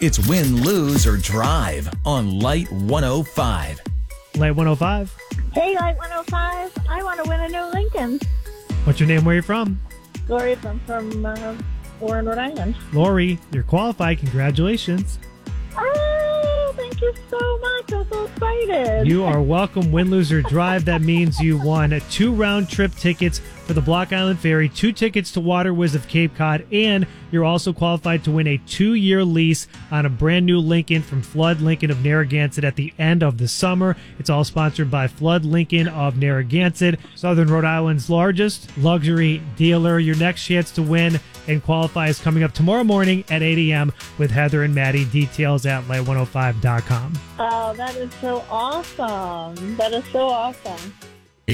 It's win, lose, or drive on Light 105. Light 105. Hey, Light 105. I want to win a new Lincoln. What's your name? Where are you from? Lori, I'm from Warren, Rhode Island. Lori, you're qualified. Congratulations. Oh, thank you so much. I'm so excited. You are welcome. Win, lose, or drive. That means you won 2 round-trip tickets for the Block Island Ferry, 2 tickets to Water Whiz of Cape Cod, and you're also qualified to win a 2-year lease on a brand new Lincoln from Flood Lincoln of Narragansett at the end of the summer. It's all sponsored by Flood Lincoln of Narragansett, Southern Rhode Island's largest luxury dealer. Your next chance to win and qualify is coming up tomorrow morning at 8 a.m. with Heather and Maddie. Details at light105.com. Oh, that is so awesome. That is so awesome.